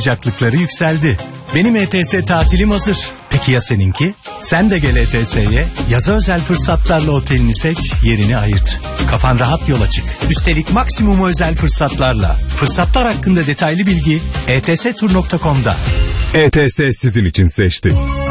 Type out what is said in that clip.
sıcaklıkları yükseldi. Benim ETS tatilim hazır. Peki ya seninki? Sen de gel ETS'ye. Yaza özel fırsatlarla otelini seç, yerini ayırt. Kafan rahat yola çık. Üstelik maksimum özel fırsatlarla. Fırsatlar hakkında detaylı bilgi etstur.com'da. ETS sizin için seçti.